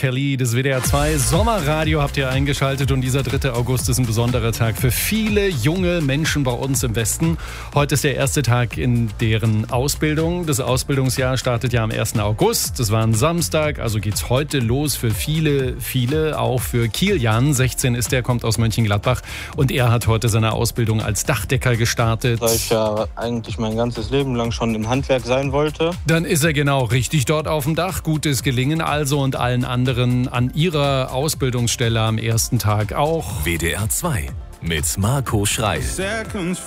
Kelly, das WDR 2 Sommerradio habt ihr eingeschaltet und dieser 3. August ist ein besonderer Tag für viele junge Menschen bei uns im Westen. Heute ist der erste Tag in deren Ausbildung. Das Ausbildungsjahr startet ja am 1. August. Das war ein Samstag, also geht's heute los für viele, auch für Kilian. 16 ist der, kommt aus Mönchengladbach und er hat heute seine Ausbildung als Dachdecker gestartet. Da ich ja eigentlich mein ganzes Leben lang schon im Handwerk sein wollte. Dann ist er genau richtig dort auf dem Dach. Gutes Gelingen also und allen anderen an ihrer Ausbildungsstelle am ersten Tag auch. WDR 2 mit Marco Schreil.